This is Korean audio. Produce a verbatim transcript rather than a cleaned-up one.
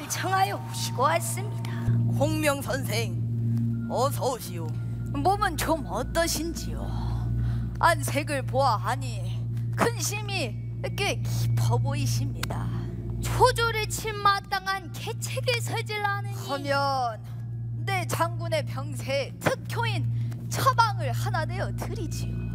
청하여 오시고 왔습니다. 홍명 선생, 어서 오시오. 몸은 좀 어떠신지요? 안색을 보아하니 근심이 꽤 깊어 보이십니다. 초조를 칠 마땅한 계책을 서질라느니 하면 내 장군의 병세에 특효인 처방을 하나 내어 드리지요.